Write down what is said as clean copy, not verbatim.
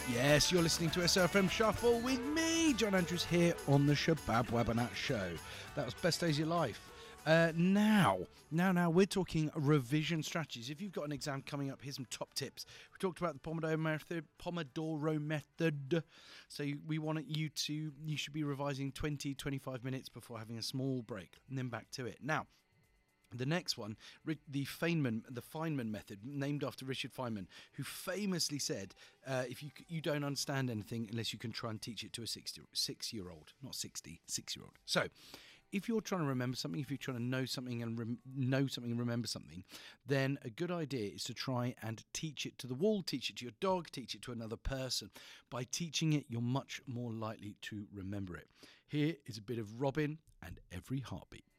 Yes, you're listening to SRFM Shuffle with me, John Andrews, here on the Shabab Wabanat Show. That was Best Days of Your Life. Now, we're talking revision strategies. If you've got an exam coming up, here's some top tips. We talked about the Pomodoro method. So we want you should be revising 20, 25 minutes before having a small break and then back to it. Now, the next one, the Feynman method, named after Richard Feynman, who famously said, if you don't understand anything unless you can try and teach it to a 6-year-old, not 60, 6-year-old. So, if you're trying to remember something, if you're trying to know something and remember something, then a good idea is to try and teach it to the wall, teach it to your dog, teach it to another person. By teaching it, you're much more likely to remember it. Here is a bit of Robin and Every Heartbeat.